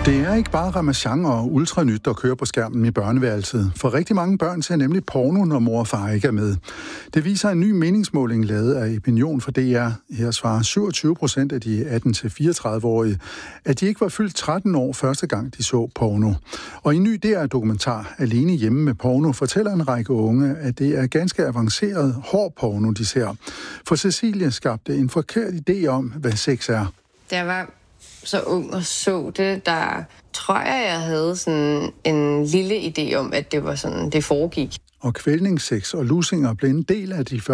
Det er ikke bare Ramasjang og Ultranyt, der kører på skærmen i børneværelset. For rigtig mange børn ser nemlig porno, når mor og far ikke er med. Det viser en ny meningsmåling lavet af Opinion for DR. Her svarer 27% af de 18-34-årige, at de ikke var fyldt 13 år første gang, de så porno. Og i en ny DR-dokumentar, Alene hjemme med porno, fortæller en række unge, at det er ganske avanceret hård porno, de ser. For Cecilie skabte en forkert idé om, hvad sex er. Jeg var så ung og så det, der tror jeg havde sådan en lille idé om, at det var sådan, det foregik. Og kvælningssex og lusinger blev en del af de